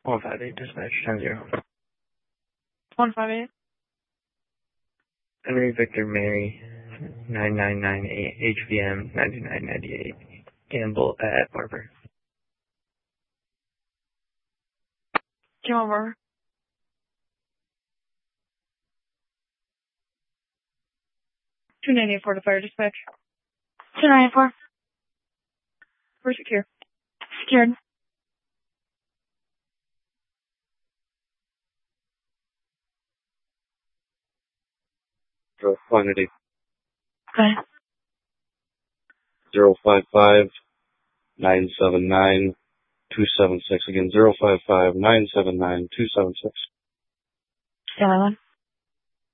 158 dispatch 10-0. 158. Henry Victor Mary 9998 HVM 9998 Gamble at Barber. Game over. 294 to fire dispatch. 294. We're secure. Secured. Quantity. Okay. 055 979 276. Again, 055 979 276. Stand by one.